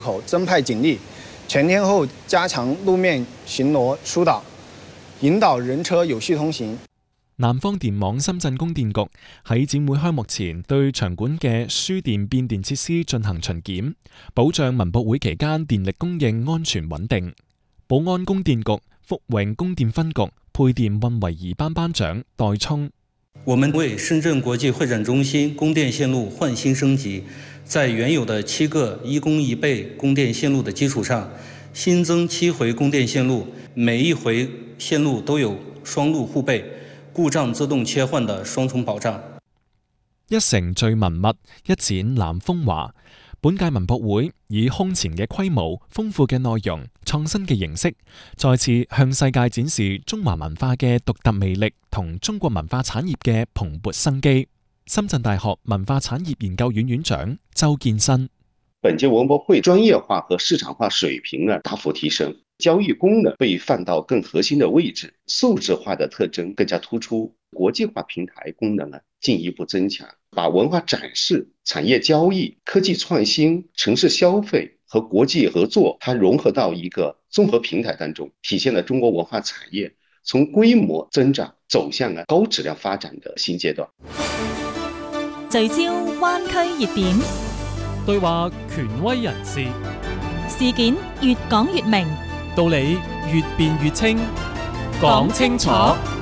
口增派警力，全天候加強路面巡邏疏導，引導人車有序通行。 南方電網深圳供電局喺展會開幕前對場館嘅輸電變電設施進行巡檢，保障文博會期間電力供應安全穩定。寶安供電局福永供電分局配電運維儀班班長代聰： 我們為深圳國際會展中心供電線路換新升級，在原有的7個1供1備供電線路的基礎上，新增7回供電線路，每一回線路都有雙路互備、故障自動切換的雙重保障。 一城聚文物，一展南風華。本屆文博會以空前嘅規模、豐富嘅內容、創新嘅形式，再次向世界展示中華文化嘅獨特魅力同中國文化產業嘅蓬勃生機。深圳大學文化產業研究院院長周建新： 本屆文博會專業化和市場化水平大幅提升，交易功能被放到更核心的位置，數字化的特徵更加突出，國際化平台功能進一步增強，把文化展示、產業交易、科技創新、城市消費和國際合作，它融合到一個綜合平台當中，體現了中國文化產業從規模增長走向高質量發展的新階段。 聚焦灣區熱點， 對話權威人士， 事件越講越明， 道理越辯越清，講清楚。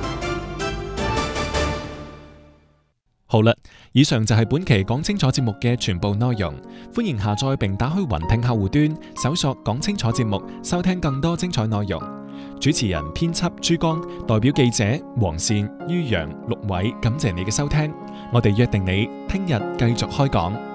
好啦，以上就係本期講清楚節目嘅全部內容。歡迎下載並打開雲聽客戶端，搜索講清楚節目，收聽更多精彩內容。主持人編輯朱剛，代表記者黃善、于洋、陸偉，感謝你嘅收聽。我哋約定你聽日繼續開講。